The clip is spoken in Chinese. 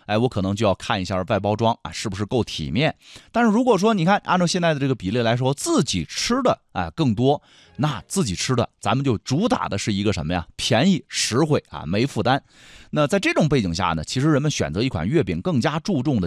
我可能就要看一下外包装是不是够体面。但是如果说你看按照现在的这个比例来说，自己吃的更多，那自己吃的咱们就主打的是一个什么呀？便宜实惠没负担。那在这种背景下呢，其实人们选择一款月饼更加注重的